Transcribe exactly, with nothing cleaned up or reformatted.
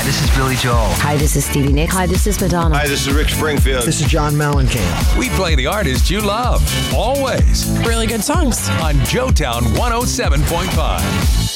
this is Billy Joel. Hi, this is Stevie Nicks. Hi, this is Madonna. Hi, this is Rick Springfield. This is John Mellencamp. We play the artists you love, always. Really good songs. On Joetown one oh seven point five.